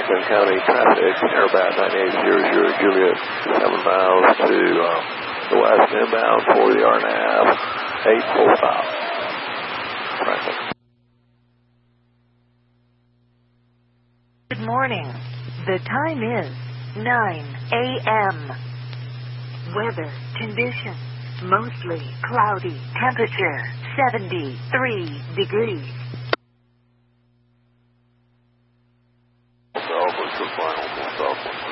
Franklin County traffic, Airbat 9800 Juliet, 7 miles to the west inbound, 40R&A, 845. Franklin. Good morning. The time is 9 a.m. Weather conditions, mostly cloudy. Temperature, 73 degrees. Alpha to final,